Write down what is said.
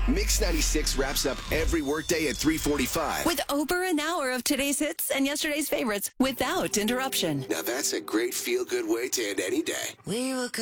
Mix 96 wraps up every workday at 3:45. With over an hour of today's hits and yesterday's favorites without interruption. Now that's a great feel-good way to end any day. We were